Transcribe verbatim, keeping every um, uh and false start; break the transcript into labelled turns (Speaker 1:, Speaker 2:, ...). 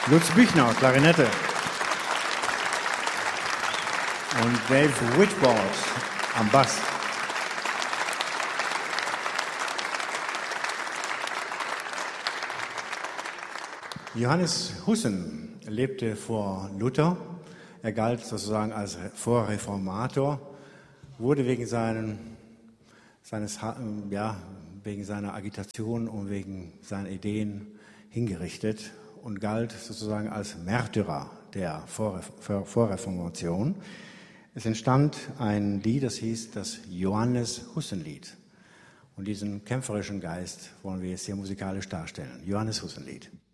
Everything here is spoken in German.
Speaker 1: Lutz Büchner, Klarinette. Und Dave Whitboard am Bass. Johannes Hussen lebte vor Luther. Er galt sozusagen als Vorreformator, wurde wegen, seinen, seines, ja, wegen seiner Agitation und wegen seiner Ideen hingerichtet und galt sozusagen als Märtyrer der Vorreformation. Es entstand ein Lied, das hieß das Johannes-Hussen-Lied. Und diesen kämpferischen Geist wollen wir jetzt hier musikalisch darstellen. Johannes-Hussen-Lied.